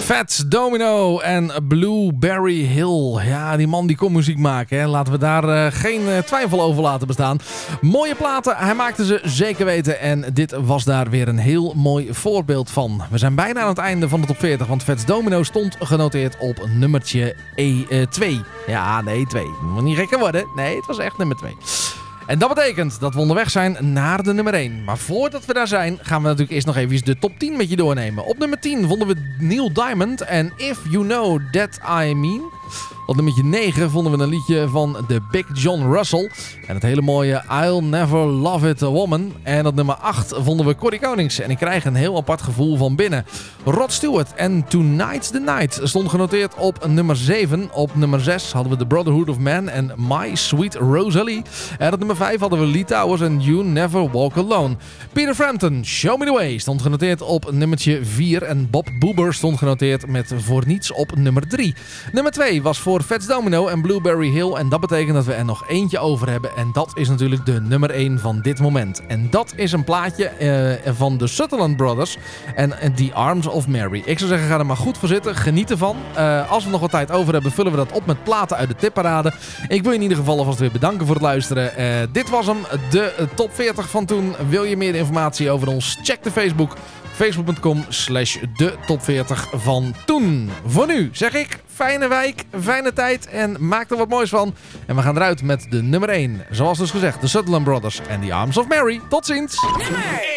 Fats Domino en Blueberry Hill. Ja, die man die kon muziek maken. Hè. Laten we daar geen twijfel over laten bestaan. Mooie platen, hij maakte ze zeker weten. En dit was daar weer een heel mooi voorbeeld van. We zijn bijna aan het einde van de top 40. Want Fats Domino stond genoteerd op nummertje 2. Ja, nee, 2. Moet niet gekker worden. Nee, het was echt nummer 2. En dat betekent dat we onderweg zijn naar de nummer 1. Maar voordat we daar zijn, gaan we natuurlijk eerst nog even de top 10 met je doornemen. Op nummer 10 vonden we Neil Diamond en If You Know That I Mean. Op nummer 9 vonden we een liedje van de Big John Russell. En het hele mooie I'll Never Love It A Woman. En op nummer 8 vonden we Corrie Konings. En ik krijg een heel apart gevoel van binnen. Rod Stewart en Tonight's the Night stond genoteerd op nummer 7. Op nummer 6 hadden we The Brotherhood of Man en My Sweet Rosalie. En op nummer 5 hadden we Lee Towers en You Never Walk Alone. Peter Frampton, Show Me The Way, stond genoteerd op nummertje 4. En Bob Boober stond genoteerd met Voor Niets op nummer 3. Nummer 2 was voor Fats Domino en Blueberry Hill. En dat betekent dat we er nog eentje over hebben. En dat is natuurlijk de nummer 1 van dit moment. En dat is een plaatje van de Sutherland Brothers en The Arms of Mary. Ik zou zeggen, ga er maar goed voor zitten. Geniet ervan. Als we nog wat tijd over hebben, vullen we dat op met platen uit de tipparade. Ik wil je in ieder geval alvast weer bedanken voor het luisteren. Dit was hem, de top 40 van toen. Wil je meer informatie over ons? Check de Facebook. Facebook.com/de top 40 van toen. Voor nu zeg ik, fijne wijk, fijne tijd en maak er wat moois van. En we gaan eruit met de nummer 1. Zoals dus gezegd, de Sutherland Brothers en The Arms of Mary. Tot ziens! Nummer 1.